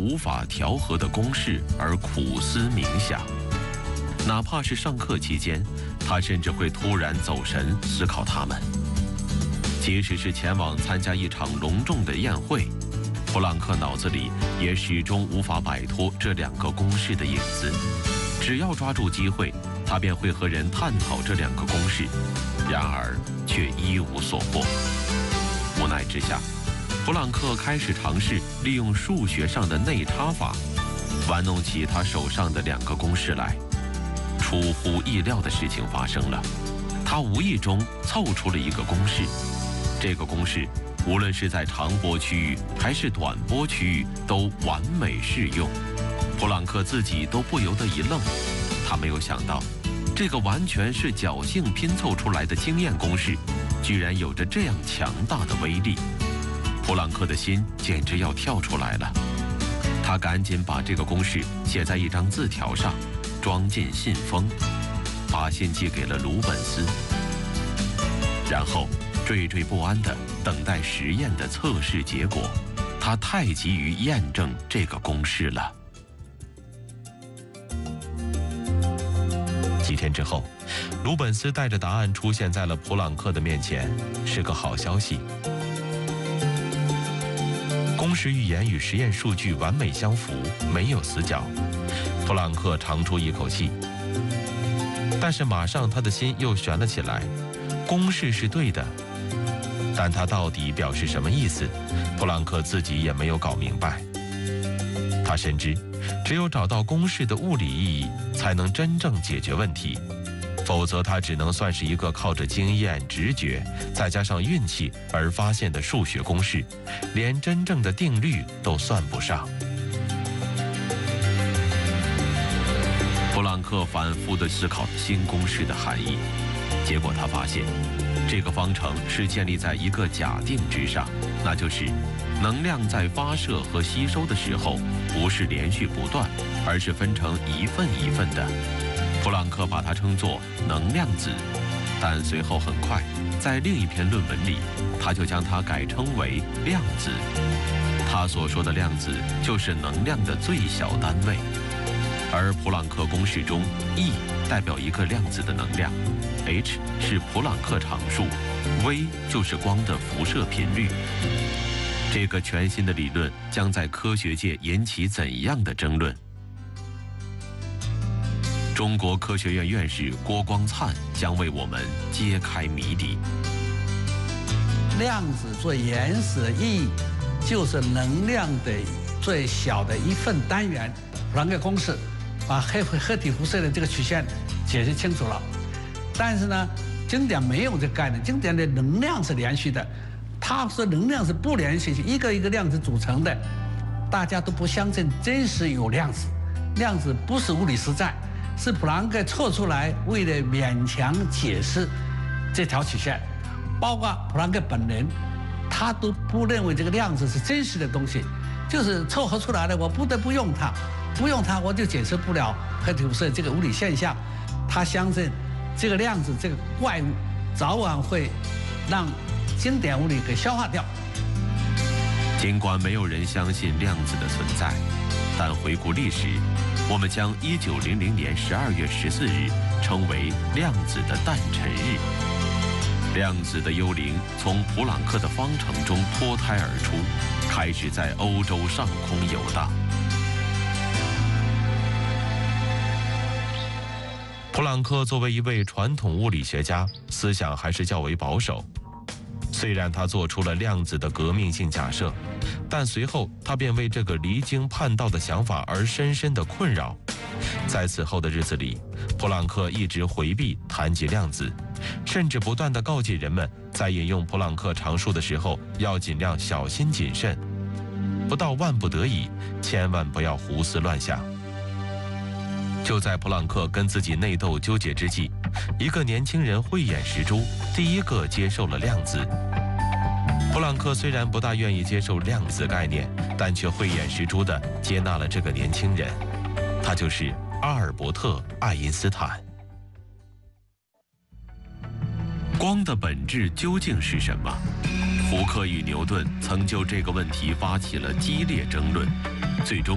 无法调和的公式而苦思冥想。哪怕是上课期间，他甚至会突然走神思考它们。即使是前往参加一场隆重的宴会，普朗克脑子里也始终无法摆脱这2个公式的影子。只要抓住机会，他便会和人探讨这2个公式，然而却一无所获。无奈之下，普朗克开始尝试利用数学上的内插法，玩弄起他手上的2个公式来。出乎意料的事情发生了，他无意中凑出了一个公式。这个公式无论是在长波区域还是短波区域都完美适用。普朗克自己都不由得一愣，他没有想到，这个完全是侥幸拼凑出来的经验公式，居然有着这样强大的威力。普朗克的心简直要跳出来了，他赶紧把这个公式写在一张字条上，装进信封，把信寄给了鲁本斯，然后惴惴不安地等待实验的测试结果。他太急于验证这个公式了。几天之后，鲁本斯带着答案出现在了普朗克的面前，是个好消息。公式预言与实验数据完美相符，没有死角。普朗克长出一口气，但是马上他的心又悬了起来。公式是对的，但它到底表示什么意思，普朗克自己也没有搞明白。他深知，只有找到公式的物理意义，才能真正解决问题，否则它只能算是一个靠着经验、直觉，再加上运气而发现的数学公式，连真正的定律都算不上。普朗克反复地思考新公式的含义，结果他发现，这个方程是建立在一个假定之上，那就是能量在发射和吸收的时候不是连续不断，而是分成一份一份的。普朗克把它称作能量子，但随后很快在另一篇论文里，他就将它改称为量子。他所说的量子就是能量的最小单位，而普朗克公式中 E 代表一个量子的能量， H 是普朗克常数， V 就是光的辐射频率。这个全新的理论将在科学界引起怎样的争论？中国科学院院士郭光灿将为我们揭开谜底。 量子做原始的意义就是能量的最小的一份单元。普朗克公式把核体辐射的这个曲线解释清楚了，但是呢，经典没有这个概念。经典的能量是连续的，他说能量是不连续，一个一个量子组成的，大家都不相信真实有量子。量子不是物理实在，是普朗克测出来，为了勉强解释这条曲线，包括普朗克本人，他都不认为这个量子是真实的东西，就是凑合出来的，我不得不用它，不用它我就解释不了核体辐射这个物理现象。他相信这个量子这个怪物早晚会让经典物理给消化掉。 尽管没有人相信量子的存在，但回顾历史，我们将1900年12月14日称为量子的诞辰日。量子的幽灵从普朗克的方程中脱胎而出，开始在欧洲上空游荡。普朗克作为一位传统物理学家，思想还是较为保守。虽然他做出了量子的革命性假设，但随后他便为这个离经叛道的想法而深深的困扰。在此后的日子里，普朗克一直回避谈及量子，甚至不断地告诫人们，在引用普朗克常数的时候要尽量小心谨慎，不到万不得已，千万不要胡思乱想。就在普朗克跟自己内斗纠结之际，一个年轻人慧眼识珠，第一个接受了量子。普朗克虽然不大愿意接受量子概念，但却慧眼识珠地接纳了这个年轻人，他就是阿尔伯特·爱因斯坦。光的本质究竟是什么？胡克与牛顿曾就这个问题发起了激烈争论，最终